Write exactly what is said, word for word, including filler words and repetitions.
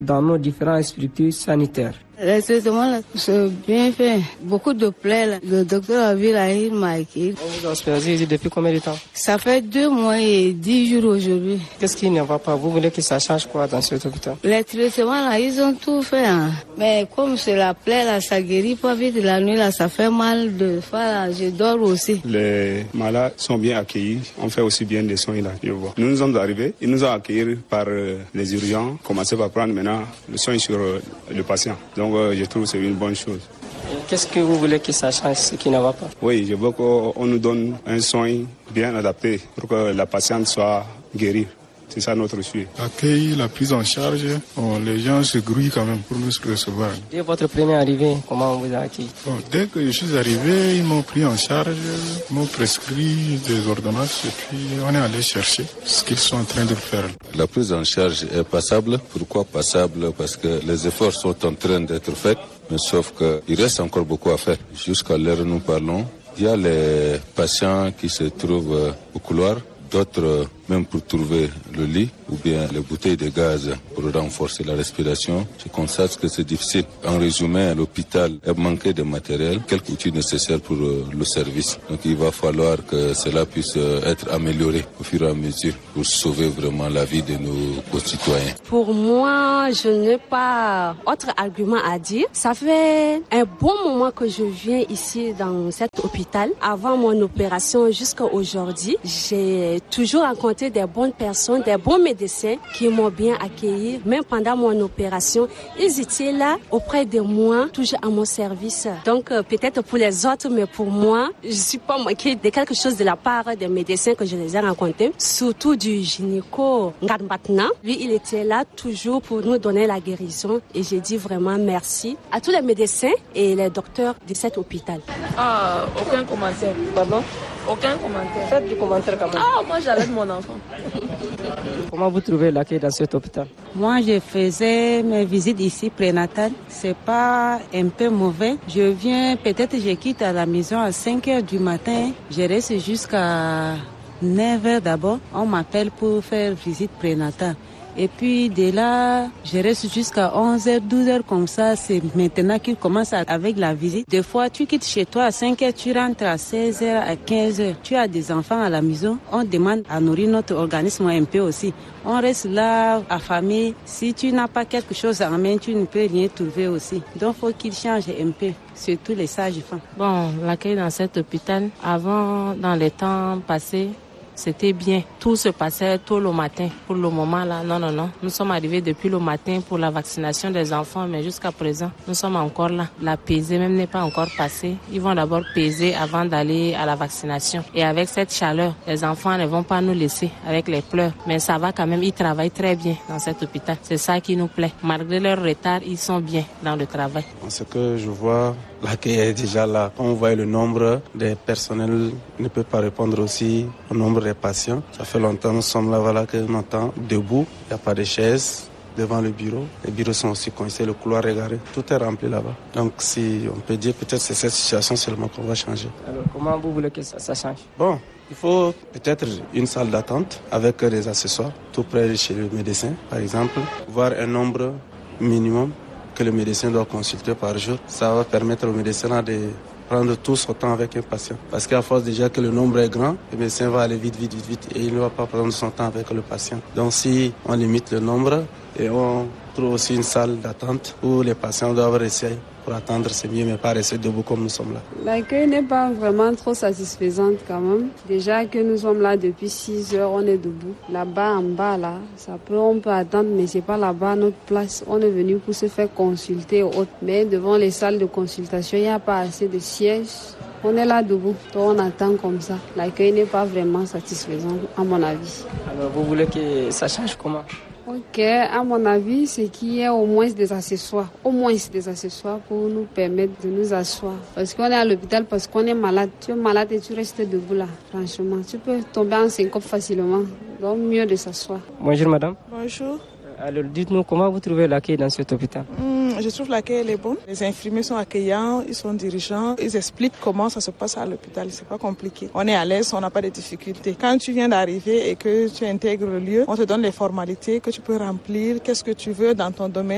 dans nos différentes structures sanitaires. Le traitement, c'est bien fait. Beaucoup de plaies. Là. Le docteur a vu là, il m'a écrit. On vous a hospitalisé depuis combien de temps? Ça fait deux mois et dix jours aujourd'hui. Qu'est-ce qui ne va pas? Vous voulez que ça change quoi dans cet hôpital? Les traitements, là, ils ont tout fait. Hein. Mais comme c'est la plaie, là, ça guérit pas vite. La nuit, là, ça fait mal de fois. Là, je dors aussi. Les malades sont bien accueillis. On fait aussi bien des soins là, je vois. Nous nous sommes arrivés. Ils nous ont accueillis par euh, les urgences. Commencez par prendre maintenant le soin sur euh, le patient. Donc, Donc, je trouve que c'est une bonne chose. Qu'est-ce que vous voulez que ça change, ce qui ne va pas? Oui, je veux qu'on nous donne un soin bien adapté pour que la patiente soit guérie. C'est ça notre souhait. L'accueil, la prise en charge, bon, les gens se grouillent quand même pour nous recevoir. Dès votre première arrivée, comment on vous a accueilli? Bon, dès que je suis arrivé, ils m'ont pris en charge, m'ont prescrit des ordonnances et puis on est allé chercher ce qu'ils sont en train de faire. La prise en charge est passable. Pourquoi passable? Parce que les efforts sont en train d'être faits, mais sauf qu'il reste encore beaucoup à faire. Jusqu'à l'heure où nous parlons, il y a les patients qui se trouvent au couloir, d'autres même pour trouver le lit ou bien les bouteilles de gaz pour renforcer la respiration. Je constate que c'est difficile. En résumé, l'hôpital est manqué de matériel, quelques outils nécessaires pour le service. Donc il va falloir que cela puisse être amélioré au fur et à mesure pour sauver vraiment la vie de nos concitoyens. Pour moi, je n'ai pas autre argument à dire. Ça fait un bon moment que je viens ici dans cet hôpital. Avant mon opération jusqu'à aujourd'hui, j'ai toujours rencontré des bonnes personnes, des bons médecins qui m'ont bien accueilli. Même pendant mon opération, ils étaient là auprès de moi, toujours à mon service. Donc euh, peut-être pour les autres, mais pour moi, je ne suis pas manquée de quelque chose de la part des médecins que je les ai rencontrés, surtout du gynéco Ngadmatna. Lui, il était là toujours pour nous donner la guérison et j'ai dit vraiment merci à tous les médecins et les docteurs de cet hôpital. Ah, aucun commentaire. Pardon? Aucun commentaire. Faites du commentaire quand même. Ah, moi j'allais mon enfant. Comment vous trouvez l'accueil dans cet hôpital? Moi, je faisais mes visites ici prénatales. C'est pas un peu mauvais. Je viens, peut-être je quitte à la maison à cinq heures du matin. Je reste jusqu'à neuf heures d'abord. On m'appelle pour faire visite prénatale. Et puis de là, je reste jusqu'à onze heures, douze heures comme ça. C'est maintenant qu'il commence avec la visite. Des fois, tu quittes chez toi à cinq heures, tu rentres à seize heures, à quinze heures. Tu as des enfants à la maison. On demande à nourrir notre organisme un peu aussi. On reste là, affamé. Si tu n'as pas quelque chose en main, tu ne peux rien trouver aussi. Donc, il faut qu'il change un peu, surtout les sages-femmes. Bon, l'accueil dans cet hôpital, avant, dans les temps passés, c'était bien. Tout se passait tôt le matin. Pour le moment, là, non, non, non. Nous sommes arrivés depuis le matin pour la vaccination des enfants, mais jusqu'à présent, nous sommes encore là. La pesée même n'est pas encore passée. Ils vont d'abord peser avant d'aller à la vaccination. Et avec cette chaleur, les enfants ne vont pas nous laisser avec les pleurs. Mais ça va quand même, ils travaillent très bien dans cet hôpital. C'est ça qui nous plaît. Malgré leur retard, ils sont bien dans le travail. Ce que je vois, l'accueil est déjà là. Quand on voit le nombre des personnels, ne peut pas répondre aussi au nombre des patients. Ça fait longtemps, nous sommes là, voilà, que nous entend debout. Il n'y a pas de chaises devant le bureau. Les bureaux sont aussi coincés, le couloir est garé. Tout est rempli là-bas. Donc, si on peut dire, peut-être c'est cette situation seulement qu'on va changer. Alors, comment vous voulez que ça, ça change? Bon, il faut peut-être une salle d'attente avec des accessoires, tout près de chez le médecin, par exemple. Voir un nombre minimum que le médecin doit consulter par jour. Ça va permettre au médecin de prendre tout son temps avec un patient. Parce qu'à force déjà que le nombre est grand, le médecin va aller vite, vite, vite, vite et il ne va pas prendre son temps avec le patient. Donc si on limite le nombre et on trouve aussi une salle d'attente où les patients doivent rester pour attendre, c'est mieux, mais pas rester debout comme nous sommes là. L'accueil n'est pas vraiment trop satisfaisant quand même. Déjà que nous sommes là depuis six heures, on est debout. Là-bas, en bas, là, ça peut, on peut attendre, mais c'est pas là-bas notre place. On est venu pour se faire consulter autres. Mais devant les salles de consultation, il n'y a pas assez de sièges. On est là debout, donc on attend comme ça. L'accueil n'est pas vraiment satisfaisant, à mon avis. Alors, vous voulez que ça change comment? Ok, à mon avis, c'est qu'il y ait au moins des accessoires, au moins des accessoires pour nous permettre de nous asseoir. Parce qu'on est à l'hôpital, parce qu'on est malade. Tu es malade et tu restes debout là, franchement. Tu peux tomber en syncope facilement, donc mieux de s'asseoir. Bonjour madame. Bonjour. Alors dites-nous, comment vous trouvez l'accueil dans cet hôpital? mmh, Je trouve l'accueil est bon. Les infirmiers sont accueillants, ils sont dirigeants, ils expliquent comment ça se passe à l'hôpital. C'est pas compliqué. On est à l'aise, on n'a pas de difficultés. Quand tu viens d'arriver et que tu intègres le lieu, on te donne les formalités que tu peux remplir, qu'est-ce que tu veux dans ton domaine.